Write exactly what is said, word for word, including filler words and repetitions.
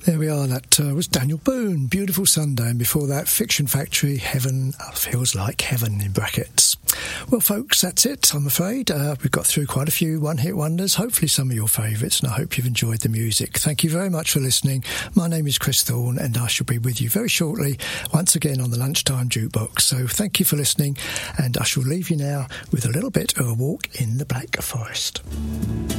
There we are, that uh, was Daniel Boone, Beautiful Sunday, and before that, Fiction Factory, Heaven Feels Like Heaven, in brackets. Well, folks, that's it, I'm afraid. Uh, we've got through quite a few one-hit wonders, hopefully some of your favourites, and I hope you've enjoyed the music. Thank you very much for listening. My name is Chris Thorne, and I shall be with you very shortly, once again on the Lunchtime Jukebox. So thank you for listening, and I shall leave you now with a little bit of A Walk in the Black Forest.